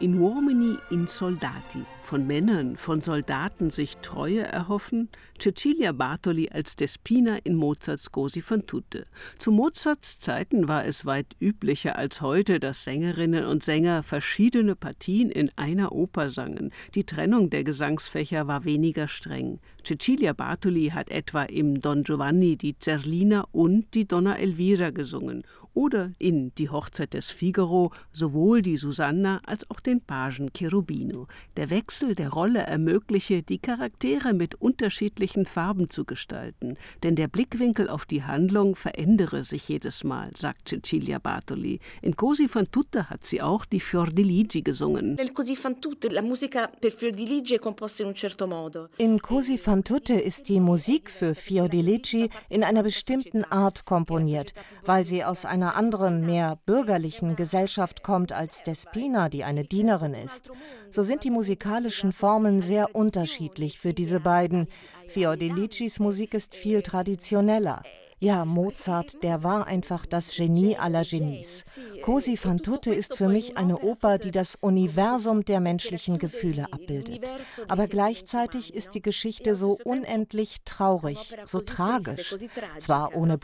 in uomini in soldati, von Männern, von Soldaten sich Treue erhoffen, Cecilia Bartoli als Despina in Mozarts Così fan tutte. Zu Mozarts Zeiten war es weit üblicher als heute, dass Sängerinnen und Sänger verschiedene Partien in einer Oper sangen. Die Trennung der Gesangsfächer war weniger streng. Cecilia Bartoli hat etwa im Don Giovanni die Zerlina und die Donna Elvira gesungen oder in Die Hochzeit des Figaro sowohl die Susanna als auch den Pagen Cherubino. Der Wechsel der Rolle ermögliche, die Charaktere mit unterschiedlichen Farben zu gestalten, denn der Blickwinkel auf die Handlung verändere sich jedes Mal, sagt Cecilia Bartoli. In Così fan tutte hat sie auch die Fiordiligi gesungen. In Così fan tutte ist die Musik für Fiordiligi in einer bestimmten Art komponiert, weil sie aus einer anderen, mehr bürgerlichen Gesellschaft kommt als Despina, die eine Dienerin ist. So sind die musikalischen Formen sehr unterschiedlich für diese beiden. Fiordiligis Musik ist viel traditioneller. Ja, Mozart, der war einfach das Genie aller Genies. Così fan tutte ist für mich eine Oper, die das Universum der menschlichen Gefühle abbildet. Aber gleichzeitig ist die Geschichte so unendlich traurig, so tragisch. Zwar ohne